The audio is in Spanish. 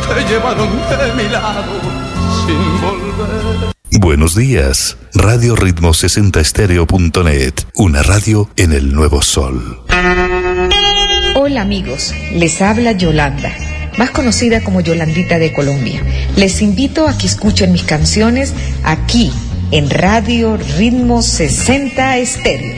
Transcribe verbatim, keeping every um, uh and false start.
te llevaron de mi lado sin volver. Buenos días, Radio Ritmo sesenta Estéreo punto net, una radio en el nuevo sol. Hola amigos, les habla Yolanda, más conocida como Yolandita de Colombia. Les invito a que escuchen mis canciones aquí en Radio Ritmo sesenta Estéreo.